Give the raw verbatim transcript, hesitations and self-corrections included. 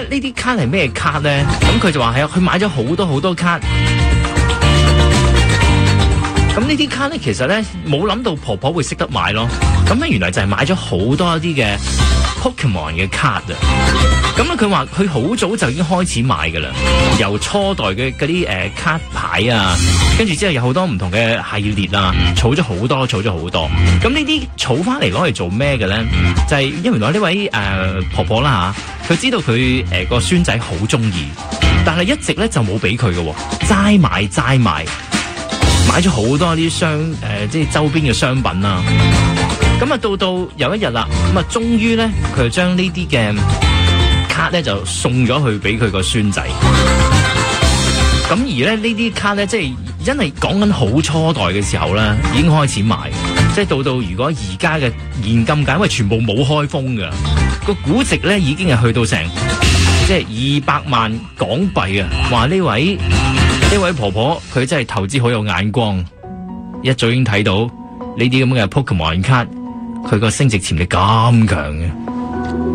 呢啲卡係咩卡咧？咁佢就話係啊，佢買咗好多好多卡。咁呢啲卡咧，其實咧冇諗到婆婆會識得買咯。咁咧原來就係買咗好多一啲嘅 Pokemon 嘅卡啊。咁咧佢話佢好早就已經開始買噶啦，由初代嘅嗰啲誒卡牌啊，跟住之後有好多唔同嘅系列啊，儲咗好多，儲咗好多。咁呢啲儲翻嚟攞嚟做咩嘅咧？就係、是、因為來呢位誒、呃、婆婆啦吓，佢知道佢誒個孫仔好中意，但係一直咧就冇俾佢嘅，齋買齋買。買咗好多啲商誒、呃，即係周邊嘅商品啦。咁啊，到到有一日啦，咁啊，終於咧，佢就將呢啲嘅卡咧就送咗去俾佢個孫仔。咁而咧呢啲卡咧，即係因為講緊好初代嘅時候咧，已經開始賣。即係到到如果而家嘅現金價，因為全部冇開封噶，個估值咧已經係去到成即係二百萬港幣啊！話呢位。呢位婆婆佢真係投資好有眼光，一早已經睇到呢啲咁嘅 Pokemon 卡，佢個升值潛力咁強嘅。